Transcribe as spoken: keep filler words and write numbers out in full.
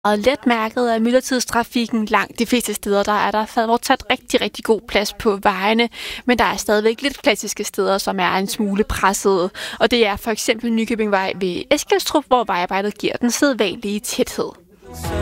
Og let mærket af myldretidstrafikken langt de fleste steder, der er der fortsat rigtig, rigtig god plads på vejene, men der er stadigvæk lidt klassiske steder, som er en smule pressede. Og det er for eksempel Nykøbingvej ved Eskilstrup, hvor vejarbejdet giver den sædvanlige tæthed.